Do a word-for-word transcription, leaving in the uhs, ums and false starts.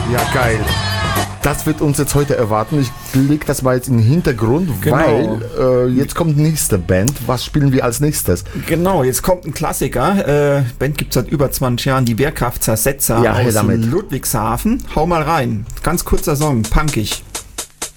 Ja, geil. Das wird uns jetzt heute erwarten. Ich lege das mal jetzt in den Hintergrund, Genau. weil äh, jetzt kommt die nächste Band. Was spielen wir als nächstes? Genau, jetzt kommt ein Klassiker. Äh, Band gibt es seit über zwanzig Jahren, die Wehrkraftzersetzer Ja, her aus damit. Ludwigshafen. Hau mal rein. Ganz kurzer Song, punkig.